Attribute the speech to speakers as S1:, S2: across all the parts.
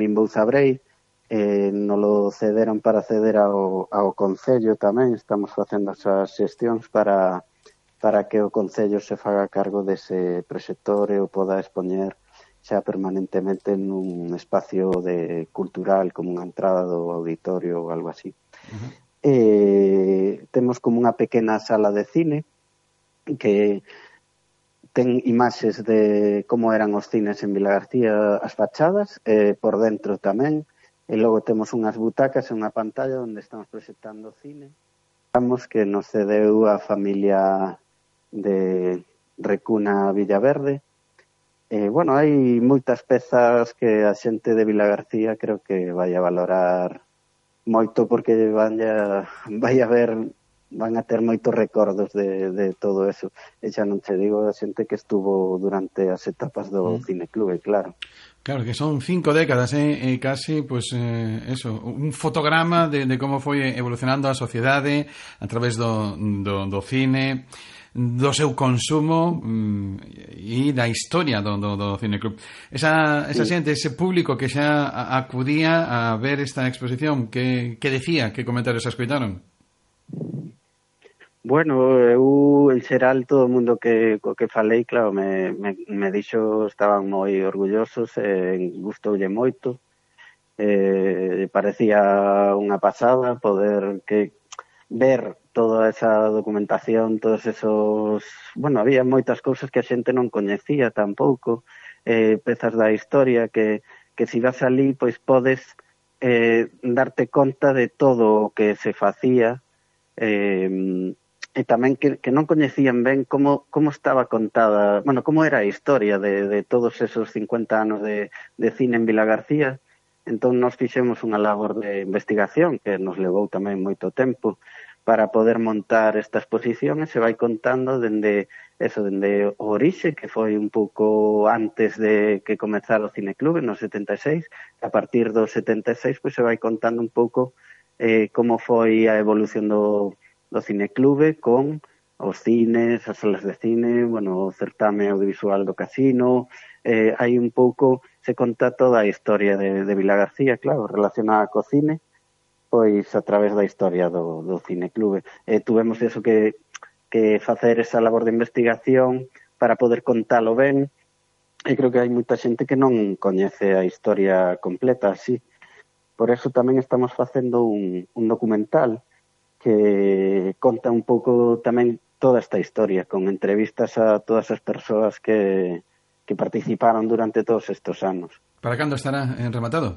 S1: nin vou sabrei, nolo cederon para ceder ao Concello tamén, estamos facendo esas xestións para que o Concello se faga cargo dese proxector e o poda expoñer xa permanentemente nun espacio cultural, como unha entrada do auditorio ou algo así. Temos como unha pequena sala de cine que ten imaxes de como eran os cines en Vilagarcía, as fachadas, por dentro tamén, e logo temos unhas butacas e unha pantalla onde estamos proxectando cine. Vamos que nos cedeu a familia de Recuna Villaverde. Bueno, hai moitas pezas que a xente de Vilagarcía creo que vai a valorar moito porque van a ter moitos recordos de todo eso. E xa non te digo a xente que estuvo durante as etapas do Cineclube, claro.
S2: Claro, que son 5 décadas, casi, pues, eso, un fotograma de como foi evolucionando a sociedade a través do cine, do seu consumo e da historia do Cineclub. Esa xente, ese público que xa acudía a ver esta exposición, que decía, que comentarios escoitaron?
S1: Bueno, eu en xeral todo o mundo co que falei, claro, me dixo estaban moi orgullosos, gustoulle moito, parecía unha pasada poder ver toda esa documentación, todos esos... Bueno, había moitas cousas que a xente non coñecía tampouco, pezas da historia que se vas ali, pois podes darte conta de todo o que se facía, e tamén que non coñecían ben como estaba contada, bueno, como era a historia de todos esos 50 anos de cine en Vilagarcía. Entón nos fixemos unha labor de investigación que nos levou tamén moito tempo para poder montar esta exposición, e se vai contando dende o orixe, que foi un pouco antes de que comezara o Cineclube, no 76, a partir do 76 pois se vai contando un pouco como foi a evolución do Cineclube con os cines, as salas de cine, bueno, o certame audiovisual do Casino, hai un pouco, se conta toda a historia de Vilagarcía, claro, relacionada co cine, pois a través da historia do Cineclube. Tuvemos eso que facer esa labor de investigación para poder contalo ben, e creo que hai moita xente que non coñece a historia completa así. Por eso tamén estamos facendo un documental que conta un pouco tamén toda esta historia, con entrevistas a todas as persoas que participaron durante todos estos anos.
S2: Para cando estará rematado?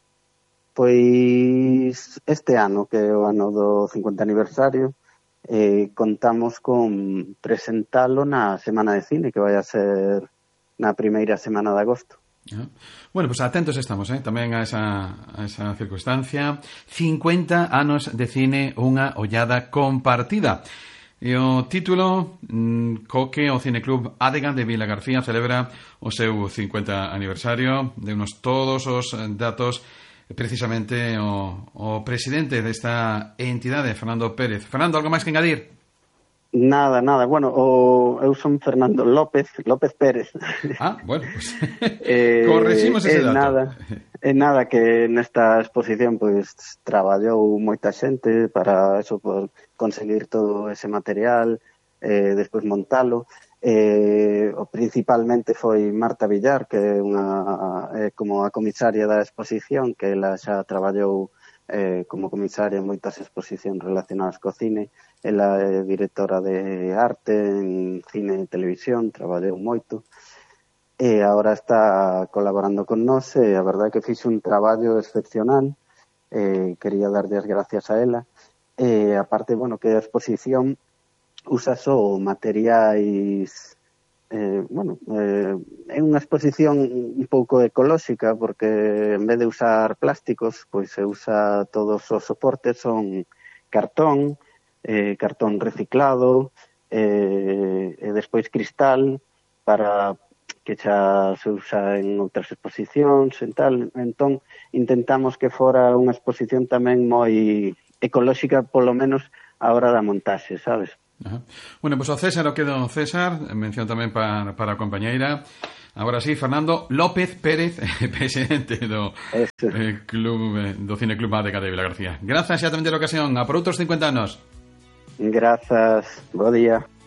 S1: Pois este ano, que é o ano do 50 aniversario, contamos con presentalo na Semana de Cine, que vai a ser na primeira semana de agosto.
S2: Bueno, pues atentos estamos, tamén a esa circunstancia. 50 anos de cine, unha ollada compartida. E o título co que o Cineclub Adega de Vilagarcía celebra o seu 50 aniversario. Deunos todos os datos precisamente o presidente desta entidade, Fernando Pérez. Fernando, algo máis que engadir?
S1: Nada. Bueno, eu son Fernando López Pérez.
S2: Bueno, pues correximos ese dato.
S1: Nada, que nesta exposición pois traballou moita xente para eso, por conseguir todo ese material, despois montalo. Principalmente foi Marta Villar, que é como a comisaria da exposición, que ela xa traballou como comisaria en moitas exposicións relacionadas co cine. Ela é directora de arte en cine e televisión, traballou moito, e agora está colaborando con nós, e a verdade é que fixe un traballo excepcional, quería darlle as gracias a ela, e aparte, bueno, que a exposición usa só materiais, é unha exposición un pouco ecolóxica, porque en vez de usar plásticos, pois se usa todos os soportes, son cartón reciclado, e despois cristal, para que xa se usa en outras exposicións e tal. Entón, intentamos que fora unha exposición tamén moi ecolóxica, polo menos a hora da montaxe, sabes?
S2: Ajá. Bueno, pois o César o quedo César, mención tamén para a compañeira. Agora sí, Fernando López Pérez, presidente do Club do Cine Club Málaga de Vilagarcía. Grazas xa tamén de ocasión, a por outros 50 anos.
S1: Grazas, bo día.